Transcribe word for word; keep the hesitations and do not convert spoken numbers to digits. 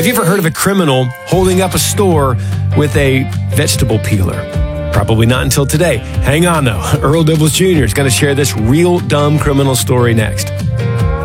Have you ever heard of a criminal holding up a store with a vegetable peeler? Probably not until today. Hang on, though. Earl Dibbles Junior is going to share this real dumb criminal story next.